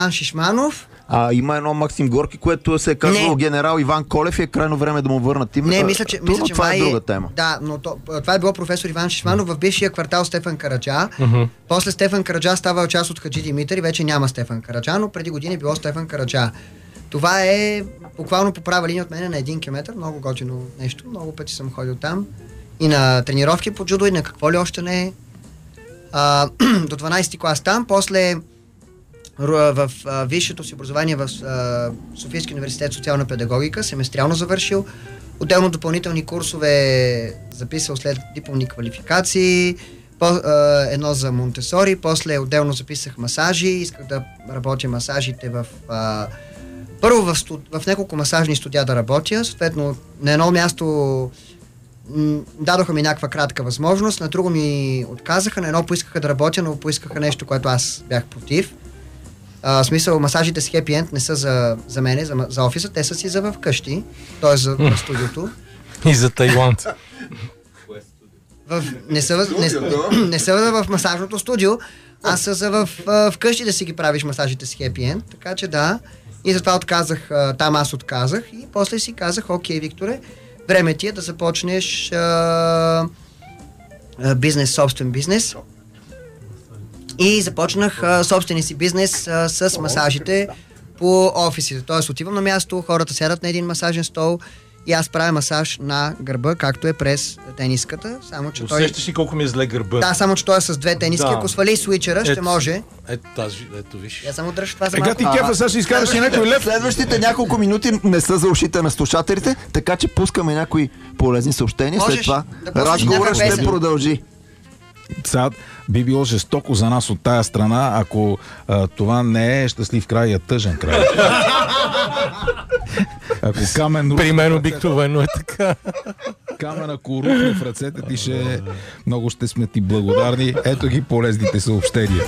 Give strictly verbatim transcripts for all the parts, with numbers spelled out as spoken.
Шишманов. А има едно Максим Горки, което се е казвал генерал Иван Колев и е крайно време да му върнат името. Не, мисля, че, мисля, че това май... е друга тема. Да, но то, това е било професор Иван Шишманов в бившия квартал Стефан Караджа. Uh-huh. После Стефан Караджа става част от Хаджи Димитър и вече няма Стефан Караджа, но преди години било Стефан Караджа. Това е буквално по права линия от мене на един километър. Много готино нещо. Много пъти съм ходил там. И на тренировки по джудо, и на какво ли още не. А, до дванайсети клас там. После в, в, в висшето си образование в а, Софийския университет социална педагогика, семестриално завършил. Отделно допълнителни курсове записал след дипломни квалификации. По, а, едно за Монтесори. После отделно записах масажи. Исках да работя масажите в... А, Първо в, студ... в няколко масажни студия да работя, съответно на едно място м- дадоха ми някаква кратка възможност, на друго ми отказаха, на едно поискаха да работя, но поискаха нещо, което аз бях против. А, в смисъл, масажите с Happy End не са за, за мене, за, за офиса, те са си за в къщи, т.е. за в студиото. И за Тайланд. В, не, са, не, не, не са в масажното студио, а са за в, в къщи да си ги правиш масажите с Happy End, така че да. И затова отказах, там аз отказах и после си казах, окей, Викторе, време ти е да започнеш а, а, бизнес, собствен бизнес. И започнах а, собствения си бизнес а, с масажите по офисите. Тоест отивам на място, хората сядат на един масажен стол и аз правя масаж на гърба, както е през тениската. Само, че той... Усещаш ли колко ми е зле гърба? Да, само че той е с две тениски. Да. Ако свали свичера, ще ето, може. Ето тази, ето виж. Я само дръж това за Ега малко. ти кефа, сега ще изкараш и някой лев. Следващите няколко минути не са за ушите на слушателите, така че пускаме някои полезни съобщения. След Можеш това да пуснеш разговорът някаква ще песен. продължи. Сега би било жестоко за нас от тая страна, ако а, това не е щастлив край, а тъжен край. Ако камен... При мен обикновено е така. Камен, ако рухне в ръцете ти, ще много ще сме ти благодарни. Ето ги полезните съобщения.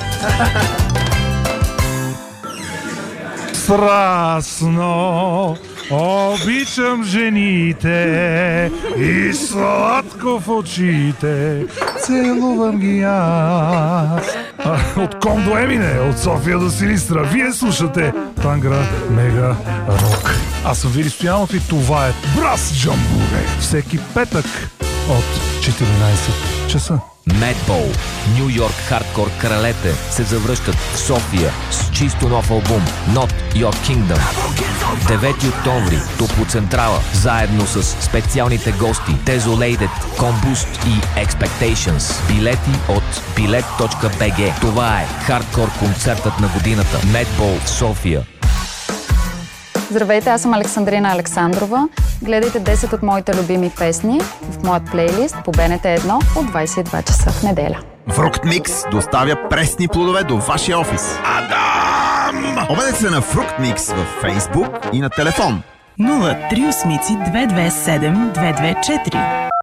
Страстно обичам жените и сладко в очите целувам ги аз. А, от Ком до Емине, от София до Силистра, вие слушате Тангра Мега Рок. Аз съм Вили Стоянов и това е Брас Джамбуре. Всеки петък от четиринайсет часа. Медбол, Ню Йорк хардкор кралете се завръщат в София с чисто нов албум Not Your Kingdom. девети октомври, Топлоцентрала, заедно с специалните гости Desolated, Combust и Expectations. Билети от билет точка би джи. Това е хардкор концертът на годината. Медбол в София. Здравейте, аз съм Александрина Александрова. Гледайте десет от моите любими песни в моят плейлист по Б Н Т едно от двайсет и два часа в неделя. Fruct Mix доставя пресни плодове до вашия офис. Адам! Обадете се на Fruct Mix във Facebook и на телефон. нула три осмици две две седем две две четири.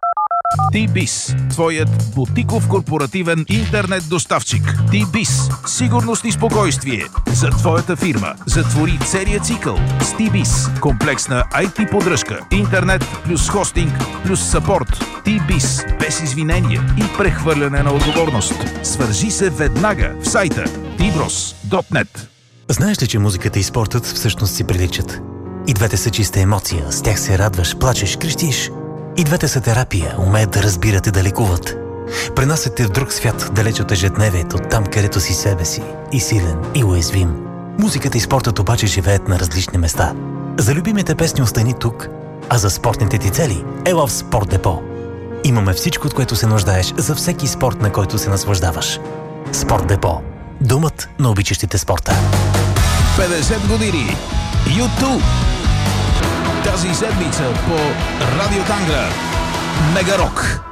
T-Biz, твоят бутиков корпоративен интернет доставчик. T-Biz, сигурност и спокойствие за твоята фирма. Затвори целия цикъл с T-Biz. Комплексна ай ти поддръжка, интернет плюс хостинг плюс съпорт. T-Biz, без извинения и прехвърляне на отговорност. Свържи се веднага в сайта ти брос точка нет. Знаеш ли, че музиката и спортът всъщност си приличат? И двете са чиста емоция, с тях се радваш, плачеш, крещиш. И двете са терапия, умеят да разбират и да лекуват. Пренасят те в друг свят, далеч от ежедневието, там където си себе си, и силен, и уязвим. Музиката и спортът обаче живеят на различни места. За любимите песни остани тук, а за спортните ти цели ела в Спорт Депо. Имаме всичко, от което се нуждаеш за всеки спорт, на който се наслаждаваш. Спорт Депо. Думът на обичащите спорта. петдесет години. YouTube. Тази седмица по Радио Тангра. Мега Рок.